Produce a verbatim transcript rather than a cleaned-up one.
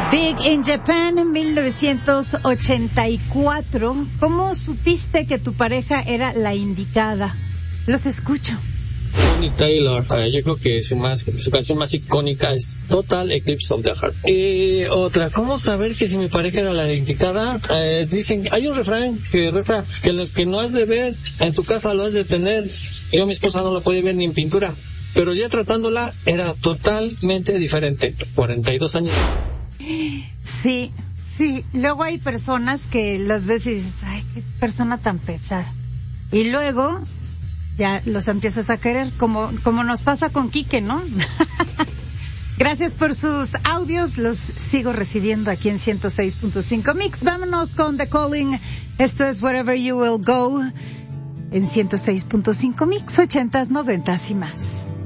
Big in Japan en mil novecientos ochenta y cuatro. ¿Cómo supiste que tu pareja era la indicada? Los escucho. Bonnie Taylor, uh, yo creo que su, más, su canción más icónica es Total Eclipse of the Heart. Y otra, ¿cómo saber que si mi pareja era la indicada? Eh, dicen, hay un refrán que reza que lo que no has de ver en tu casa lo has de tener. Yo, mi esposa, no la podía ver ni en pintura, pero ya tratándola era totalmente diferente. cuarenta y dos años. Sí, sí. Luego hay personas que las ves y dices, ay, qué persona tan pesada. Y luego ya los empiezas a querer, como como nos pasa con Quique, ¿no? Gracias por sus audios, los sigo recibiendo aquí en ciento seis punto cinco Mix. Vámonos con The Calling. Esto es Wherever You Will Go en ciento seis punto cinco Mix, ochentas, noventas y más.